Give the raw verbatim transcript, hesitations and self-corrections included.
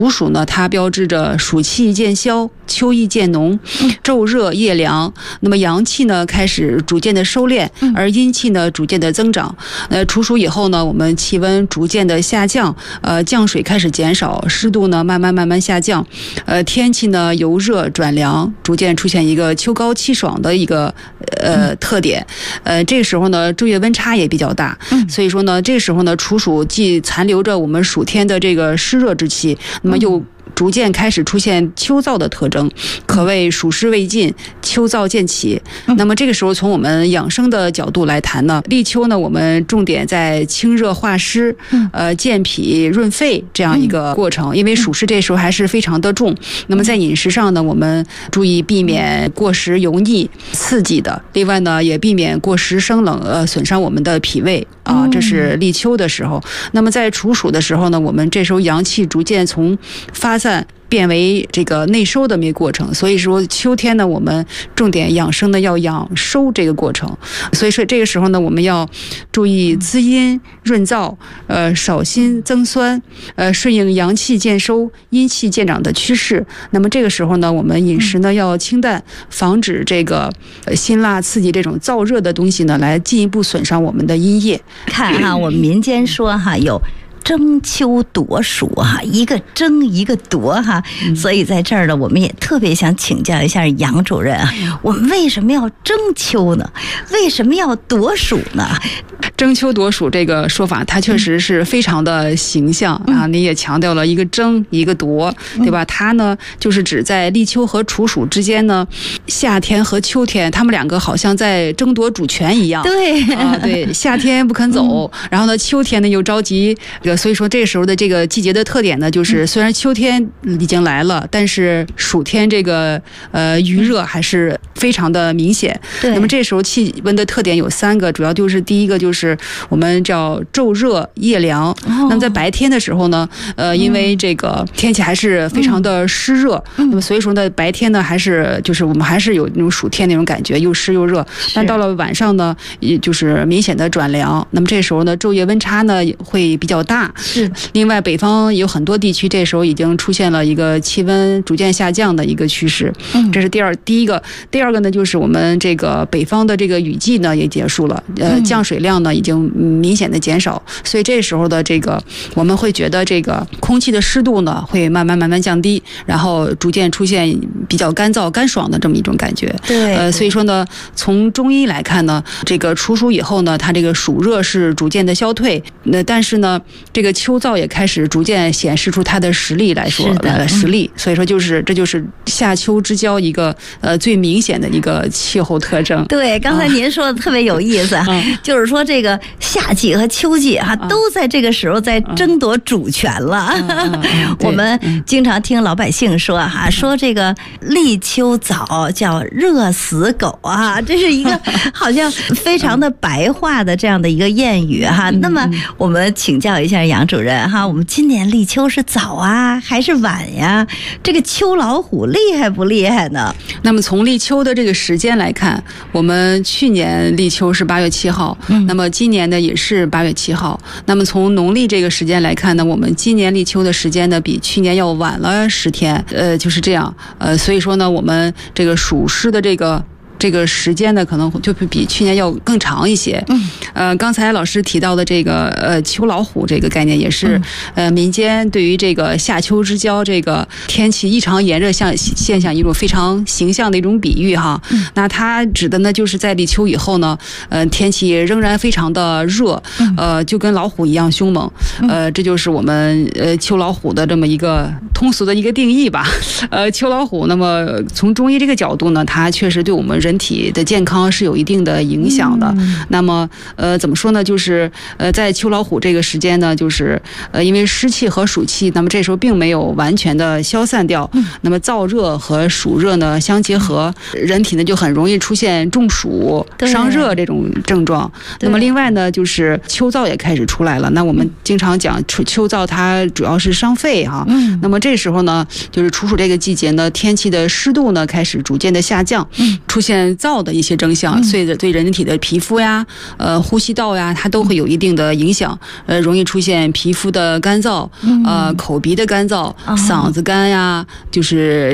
处暑呢，它标志着暑气渐消，秋意渐浓，昼热夜凉。那么阳气呢开始逐渐的收敛，而阴气呢逐渐的增长。呃，处暑以后呢，我们气温逐渐的下降，呃，降水开始减少，湿度呢慢慢慢慢下降，呃，天气呢由热转凉，逐渐出现一个秋高气爽的一个呃特点。呃，这个时候呢，昼夜温差也比较大，所以说呢，这个时候呢，处暑既残留着我们暑天的这个湿热之气，那么又逐渐开始出现秋燥的特征，可谓暑湿未尽，秋燥渐起。那么这个时候从我们养生的角度来谈呢，立秋呢，我们重点在清热化湿，呃，健脾润肺这样一个过程。因为暑湿这时候还是非常的重，那么在饮食上呢，我们注意避免过食油腻刺激的，另外呢，也避免过食生冷，呃，损伤我们的脾胃啊。这是立秋的时候。那么在处暑的时候呢，我们这时候阳气逐渐从发散变为这个内收的一个过程，所以说秋天呢，我们重点养生呢要养收这个过程，所以说这个时候呢，我们要注意滋阴润燥，呃，少辛增酸，呃，顺应阳气渐收、阴气渐长的趋势。那么这个时候呢，我们饮食呢要清淡，防止这个辛辣刺激这种燥热的东西呢，来进一步损伤我们的阴液。 看哈，我们民间说哈有争秋夺暑哈，一个争一个夺哈，所以在这儿呢，我们也特别想请教一下杨主任啊，我们为什么要争秋呢？为什么要夺暑呢？ 争秋夺暑这个说法，它确实是非常的形象啊！你也强调了一个争一个夺，对吧？它呢，就是指在立秋和处暑之间呢，夏天和秋天，他们两个好像在争夺主权一样。 对啊，对，夏天不肯走，然后呢，秋天呢又着急。所以说这时候的这个季节的特点呢，就是虽然秋天已经来了，但是暑天这个呃余热还是非常的明显。那么这时候气温的特点有三个，主要就是第一个就是我们叫昼热夜凉。哦、那么在白天的时候呢，呃，因为这个天气还是非常的湿热，嗯、那么所以说呢，白天呢还是就是我们还是有那种暑天那种感觉，又湿又热。但到了晚上呢，也就是明显的转凉。那么这时候呢，昼夜温差呢会比较大。 是， 另外北方有很多地区这时候已经出现了一个气温逐渐下降的一个趋势，嗯，这是第二第一个。第二个呢，就是我们这个北方的这个雨季呢也结束了，呃，降水量呢已经明显的减少，所以这时候的这个我们会觉得这个空气的湿度呢会慢慢慢慢降低，然后逐渐出现比较干燥干爽的这么一种感觉。 对， 呃，所以说呢，从中医来看呢，这个处暑以后呢，它这个暑热是逐渐的消退，那但是呢，这个秋燥也开始逐渐显示出它的实力来说，呃，实力。所以说就是这就是夏秋之交一个呃最明显的一个气候特征。 对，刚才您说的特别有意思，啊、就是说这个夏季和秋季哈、啊、都在这个时候在争夺主权了。嗯、我们经常听老百姓说哈、啊，说这个立秋早叫热死狗啊，这是一个好像非常的白话的这样的一个谚语哈、啊。那么我们请教一下杨主任哈，我们今年立秋是早啊还是晚呀？这个秋老虎厉害不厉害呢？ 那么从立秋的这个时间来看，我们去年立秋是八月七号，嗯、那么今年呢也是八月七号。那么从农历这个时间来看呢，我们今年立秋的时间呢比去年要晚了十天，呃，就是这样，呃，所以说呢，我们这个暑湿的这个。这个时间呢，可能就比去年要更长一些。嗯，呃，刚才老师提到的这个呃秋老虎这个概念，也是、嗯、呃民间对于这个夏秋之交这个天气异常炎热现现象一种非常形象的一种比喻哈。嗯、那它指的呢，就是在立秋以后呢，呃，天气仍然非常的热，呃，就跟老虎一样凶猛。呃，这就是我们呃秋老虎的这么一个通俗的一个定义吧。呃，秋老虎，那么从中医这个角度呢，它确实对我们人人体的健康是有一定的影响的。嗯、那么，呃，怎么说呢？就是呃，在秋老虎这个时间呢，就是呃，因为湿气和暑气，那么这时候并没有完全的消散掉。嗯、那么燥热和暑热呢相结合，人体呢就很容易出现中暑、伤热这种症状。那么另外呢，就是秋燥也开始出来了。那我们经常讲秋秋燥，它主要是伤肺哈。嗯。那么这时候呢，就是处暑这个季节呢，天气的湿度呢开始逐渐的下降，嗯、出现现燥的一些征象，所以对人体的皮肤呀、呃呼吸道呀，它都会有一定的影响，呃，容易出现皮肤的干燥，呃，口鼻的干燥，嗓子干呀，就是。